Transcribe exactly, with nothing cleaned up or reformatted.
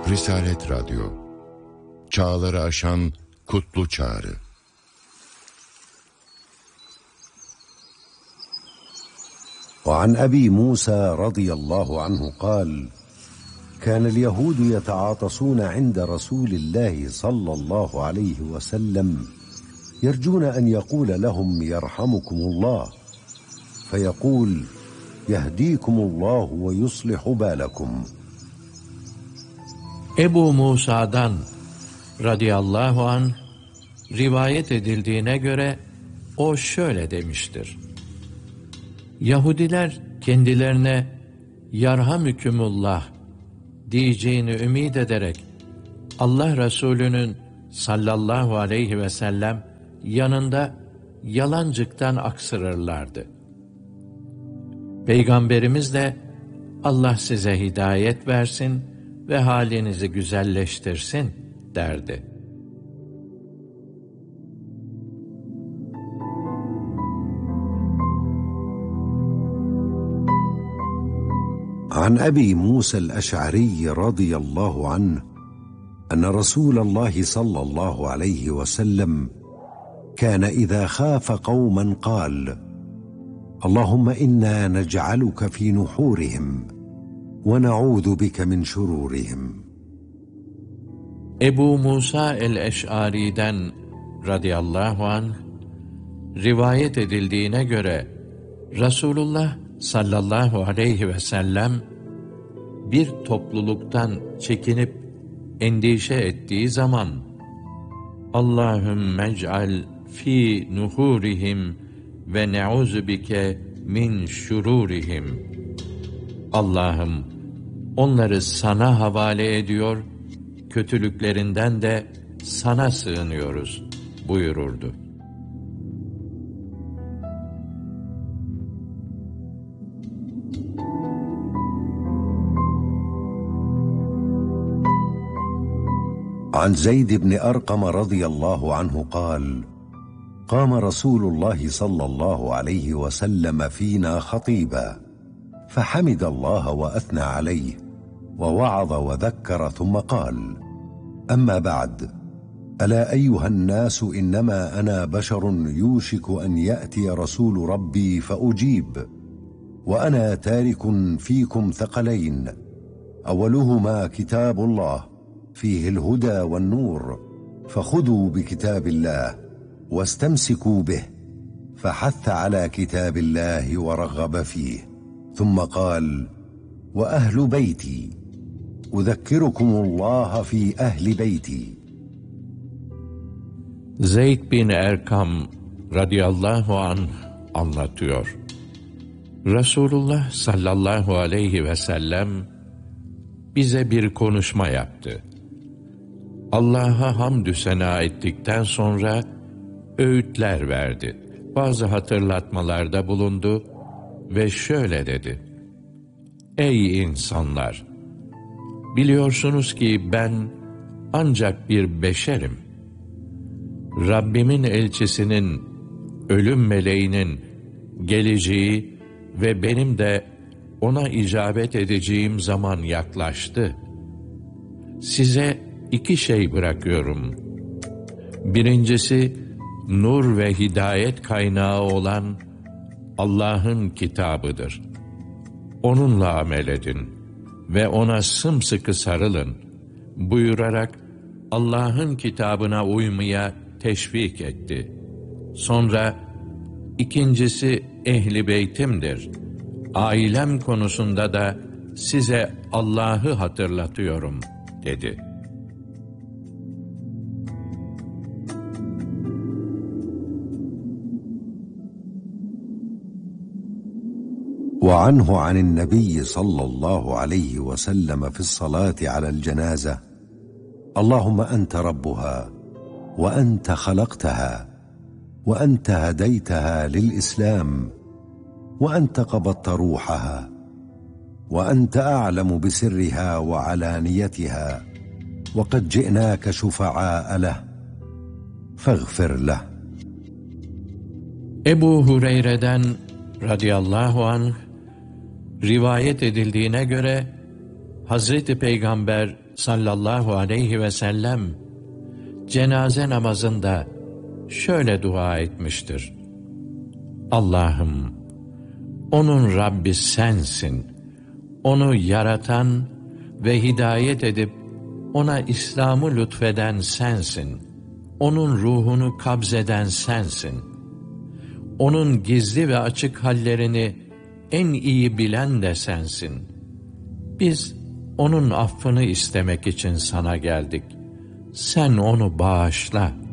Risalet Radyo, çağları aşan kutlu çağrı. وعن أبي موسى رضي الله عنه قال: كان اليهود يتعاطسون عند رسول الله صلى الله عليه وسلم يرجون أن يقول لهم يرحمكم الله، فيقول: يهديكم الله ويصلح بالكم. Ebu Musa'dan radıyallahu anh rivayet edildiğine göre o şöyle demiştir: Yahudiler kendilerine yarhamükümullah diyeceğini ümid ederek Allah Resulü'nün sallallahu aleyhi ve sellem yanında yalancıktan aksırırlardı. Peygamberimiz de Allah size hidayet versin ve halinizi güzelleştirsin derdi. عن أبي موسى الأشعري رضي الله عنه أن رسول الله صلى الله عليه وسلم كان إذا خاف قوما قال: اللهم إنا نجعلك في نحورهم ونعوذ بك من شرورهم. Ebu Musa el-Eş'ari'den radıyallahu anh rivayet edildiğine göre Resulullah sallallahu aleyhi ve sellem bir topluluktan çekinip endişe ettiği zaman Allahümme ec'al fi nuhurihim ve ne'uzu bike min şururihim. Allah'ım onları sana havale ediyor, kötülüklerinden de sana sığınıyoruz buyururdu. عن زيد بن أرقم رضي الله عنه قال: قام رسول الله صلى الله عليه وسلم فينا خطيبا فحمد الله وأثنى عليه ووعظ وذكر ثم قال: أما بعد، ألا أيها الناس إنما أنا بشر يوشك أن يأتي رسول ربي فأجيب، وأنا تارك فيكم ثقلين، أولهما كتاب الله فيه الهدى والنور، فخذوا بكتاب الله واستمسكوا به، فحث على كتاب الله ورغب فيه، ثم قال: وأهل بيتي أذكركم الله في أهل بيتي. Zeyd bin Erkam radıyallahu anh anlatıyor. Resulullah sallallahu aleyhi ve sellem bize bir konuşma yaptı. Allah'a hamdü sena ettikten sonra öğütler verdi. Bazı hatırlatmalarda bulundu ve şöyle dedi: Ey insanlar! Biliyorsunuz ki ben ancak bir beşerim. Rabbimin elçisinin, ölüm meleğinin geleceği ve benim de ona icabet edeceğim zaman yaklaştı. Size iki şey bırakıyorum. Birincisi, nur ve hidayet kaynağı olan Allah'ın kitabıdır. Onunla amel edin ve ona sımsıkı sarılın buyurarak Allah'ın kitabına uymaya teşvik etti. Sonra ikincisi ehli beytimdir. Ailem konusunda da size Allah'ı hatırlatıyorum dedi. وعنه عن النبي صلى الله عليه وسلم في الصلاة على الجنازة: اللهم أنت ربها وأنت خلقتها وأنت هديتها للإسلام وأنت قبضت روحها وأنت أعلم بسرها وعلانيتها وقد جئناك شفعاء له فاغفر له. Ebu Hureyre'den radıyallahu anh rivayet edildiğine göre Hazreti Peygamber sallallahu aleyhi ve sellem cenaze namazında şöyle dua etmiştir: Allah'ım, onun Rabbi sensin. Onu yaratan ve hidayet edip ona İslam'ı lütfeden sensin. Onun ruhunu kabzeden sensin. Onun gizli ve açık hallerini en iyi bilen de sensin. Biz onun affını istemek için sana geldik. Sen onu bağışla.